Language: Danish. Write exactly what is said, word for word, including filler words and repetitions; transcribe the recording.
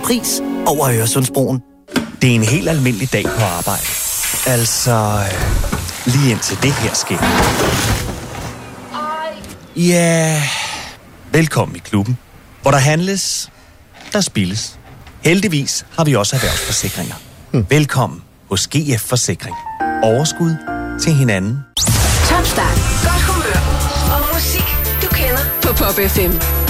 pris over Øresundsbroen. Det er en helt almindelig dag på arbejde. Altså, lige indtil det her sker. Ja, velkommen i klubben, hvor der handles, der spilles. Heldigvis har vi også erhvervsforsikringer. Hmm. Velkommen hos G F Forsikring. Overskud til hinanden. Top start. Godt humør. Og musik, du kender på Pop F M.